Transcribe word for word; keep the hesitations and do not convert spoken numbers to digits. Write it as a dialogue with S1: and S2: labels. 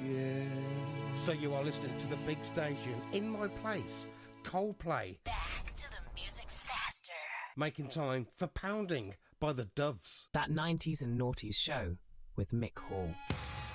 S1: yeah. So you are listening to the big station, In My Place, Coldplay.
S2: Back to the music faster.
S1: Making time for Pounding by the Doves.
S3: That nineties and noughties show with Mick Hall.